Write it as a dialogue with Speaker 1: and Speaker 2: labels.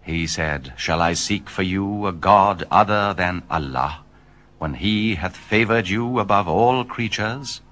Speaker 1: He said, Shall I seek for you a God other than Allah, when He hath favored you above all creatures?